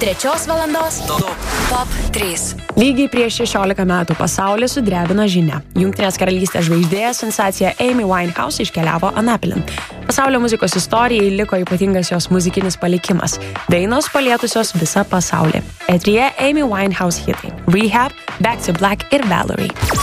3 valandos Top 3. Lygiai prieš 16 metų pasaulį sudrebino žinia. Jungtinės karalystės žvaigždė sensacija Amy Winehouse iškeliavo anapilin. Pasaulio muzikos istorijai liko ypatingas jos muzikinis palikimas. Dainos palietusios visą pasaulį. Eteryje Amy Winehouse hitai Rehab, Back to Black ir Valerie.